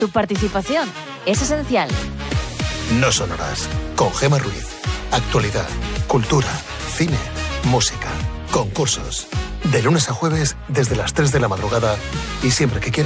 Tu participación es esencial. No son horas. Con Gemma Ruiz. Actualidad, cultura, cine, música, concursos. De lunes a jueves desde las 3 de la madrugada y siempre que quieras.